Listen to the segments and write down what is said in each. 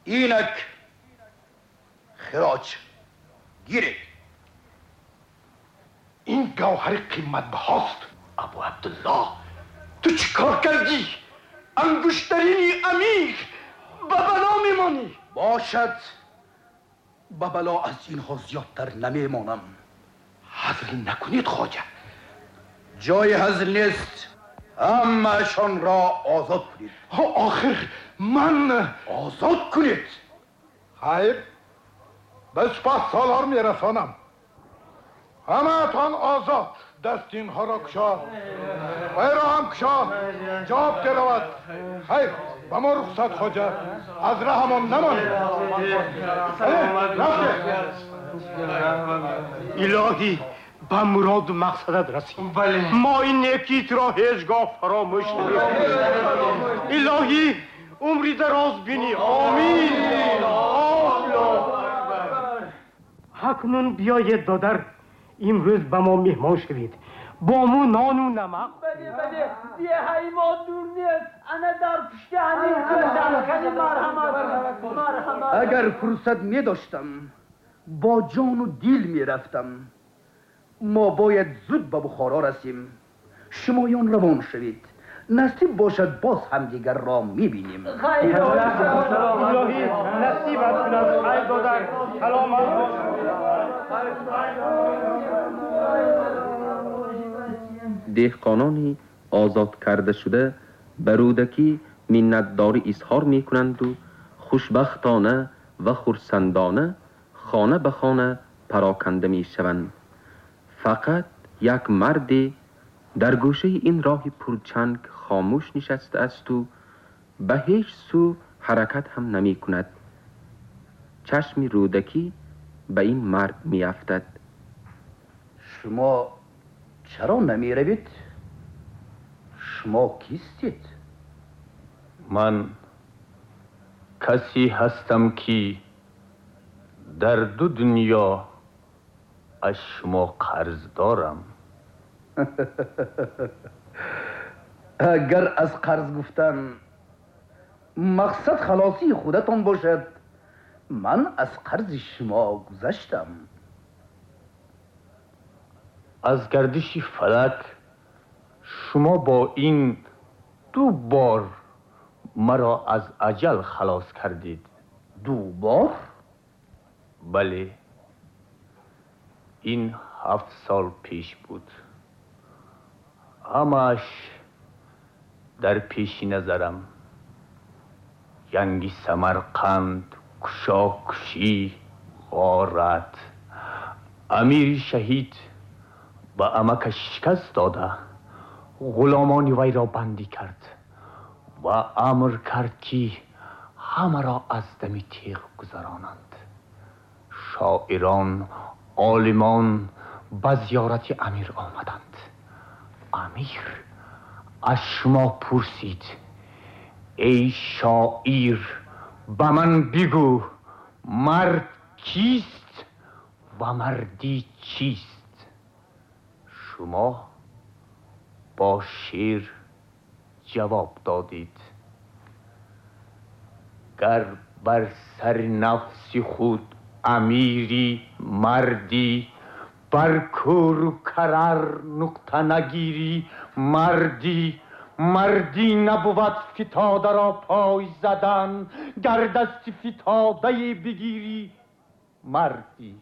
اینک خراج گیرید. این گوهر قیمت بهاست. ابو عبدالله تو چی کار کردی؟ انگشترینی امیر به بلا میمانی. باشد به بلا از اینها زیادتر نمیمانم. هزل نکنید خواجه. جای هزل نیست. همه‌شان را آزاد کنید. آخر من آزاد کنید. خیر، به سپه سالار میرسانم. همه تان آزاد. دست اینها را کشا، وی را هم کشا، جواب درود. خیر، به ما رخصت خواجه، از ره هم نمانید. الهی به مراد مقصدت رسید. ما این نیکیت را هیچگاه فراموش نمی‌کنیم. الهی عمری دراز بینی. آمین. اکنون بیایید دادر، امروز به ما مهمان شوید. با مو نان و نمک. بله دیه های ما دور نیست. انا در پشت همین کنی مرحمت. اگر فرصت می داشتم با جان و دیل می رفتم. ما باید زود به بخارا رسیم. شمایان روان شوید. نصیب باشد باز هم دیگر را می بینیم. خیلی الهی نصیبت کند. خیر دادر، سلامت. دهقانانی آزاد کرده شده به رودکی منتداری اظهار می کنند و خوشبختانه و خرسندانه خانه به خانه پراکنده می شوند. فقط یک مرد در گوشه این راه پرچنگ خاموش نشسته است و به هیچ سو حرکت هم نمی کند. چشم رودکی به این مرد می افتد. شما چرا نمی روید؟ شما کیستید؟ من کسی هستم که در دو دنیا از شما قرض دارم. اگر از قرض گفتن مقصد خلاصی خودتان باشد، من از قرض شما گذشتم. از گردش فلک شما با این 2 بار مرا از اجل خلاص کردید. 2 بار؟ بله، این 7 سال پیش بود. همش در پیش نظرم. جنگ سمرقند، کشاکشی، غارت. امیر شهید به عمکش شکست داده غلامان وی را بندی کرد و امر کرد که همه را از دم تیغ گذرانند. شاعران، عالمان به زیارت امیر آمدند. امیر از شما پرسید: ای شاعر، به من بگو مرد کیست و مردی چیست؟ شما با شعر جواب دادید: گر بر سر نفس خود امیری مردی، بر کور و کرر نقطه نگیری مردی. مردی نبود فتاده را پای زدن، گر دست فتاده بگیری مردی.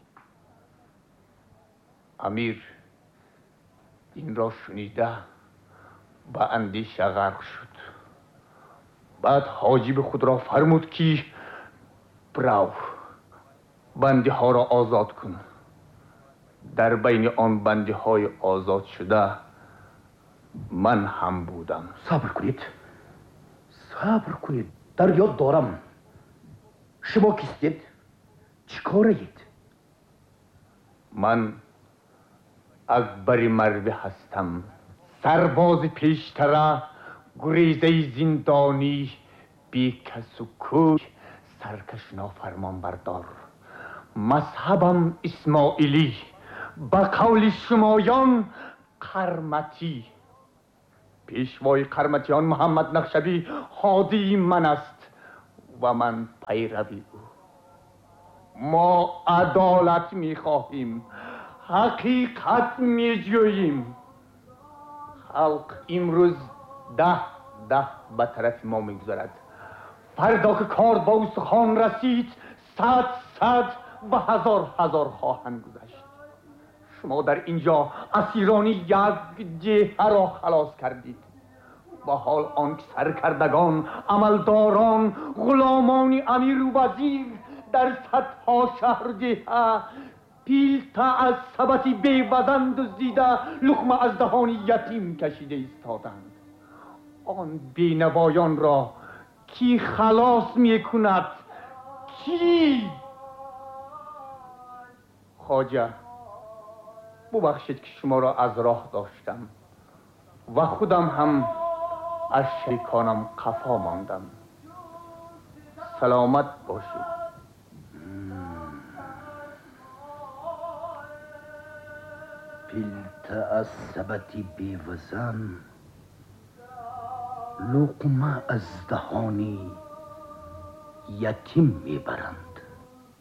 امیر این را شنیده به اندیشه غرق شد. بعد حاجب خود را فرمود که برو بنده ها را آزاد کن. در بین آن بنده های آزاد شده من هم بودم. صبر کنید، صبر کنید. در یاد دارم. شما کیستید؟ چی کارید؟ من اکبر مرده هستم، سرباز پیشتره، گریزه زندانی، بی کس و کوی، سرکش نافرمان بردار. مذهبم اسماعیلی، به قول شمایان قرمطی. پیشوای قرمطیان محمد نقشبی حاضی من است و من پیروی او. ما عدالت میخواهیم، حقیقت میجوییم. خلق امروز ده به طرف ما میگذارد. فردا که کار با استخوان رسید، صد و هزار خواهند گذشت. شما در اینجا اسیران یک جهه را خلاص کردید، و حال آنکه سرکردگان، عملداران، غلامان امیر و وزیر در صدها شهر جهه پیلتا از سبتی بیوزن دزدیده لقمه از دهان یتیم کشیده ایستادند. آن بینوایان را کی خلاص میکند؟ کی؟ خواجه، ببخشید که شما را از راه داشتم و خودم هم از شریکانم قفا ماندم. سلامت باشید. پیلتا از سبتی بیوزن، لقمه از دهانی یتیم میبرند.